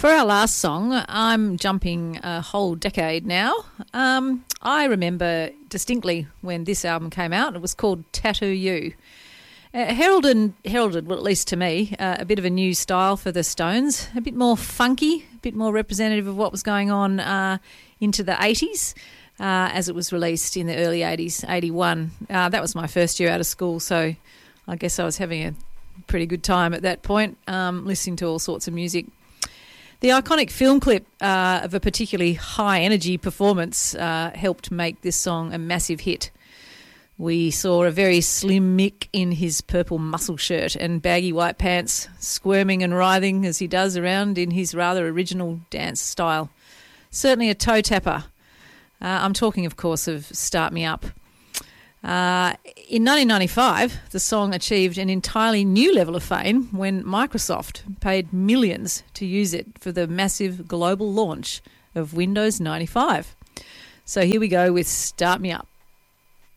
For our last song, I'm jumping a whole decade now. I remember distinctly when this album came out. It was called Tattoo You. Heralded, well, at least to me, a bit of a new style for the Stones, a bit more funky, a bit more representative of what was going on into the 80s as it was released in the early 80s, 81. That was my first year out of school, so I guess I was having a pretty good time at that point, listening to all sorts of music. The iconic film clip of a particularly high-energy performance helped make this song a massive hit. We saw a very slim Mick in his purple muscle shirt and baggy white pants, squirming and writhing as he does around in his rather original dance style. Certainly a toe-tapper. I'm talking, of course, of Start Me Up. In 1995, the song achieved an entirely new level of fame when Microsoft paid millions to use it for the massive global launch of Windows 95. So here we go with Start Me Up.